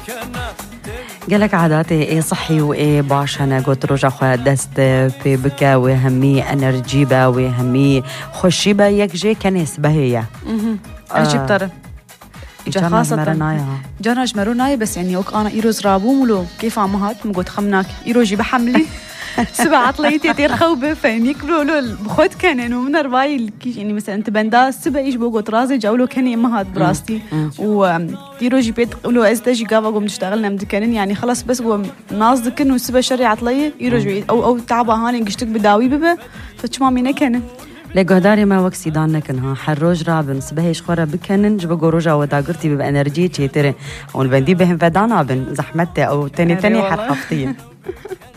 قالك عاداتي ايه صحي وايه باشنا قلت رجع خو دست في بكا وهمي انرجيبا وهمي خوشيبا يكجي كنس بهية اجيب ترى جا خاصة جانا مروناي بس يعني وك انا ايروز رابو ملو كيف عمهات مقول خمناك ايروجي بحملي سبع عطليتي تير خوبه فاني كلو بخد كان انه من رباي يعني مثلا انت بندا سبع ايش بوقو رازي جاولو كان امهات براستي ويروجي بيت لو ازدجي قاوا قوم نشتغلنا مدكنن يعني خلاص بس هو ناصدك انه سبع شري عطليه يروجي او تعبا هاني قشتك بداوي ببا فتشما مينا كان لقداري ما وقت دان كنها حروج رابن سبهيش خورا بكنن جبقو رجا وداقرتي بانرجي تشي تري ون بندي بهم فدانا بن زحمتي او تاني حرقفتي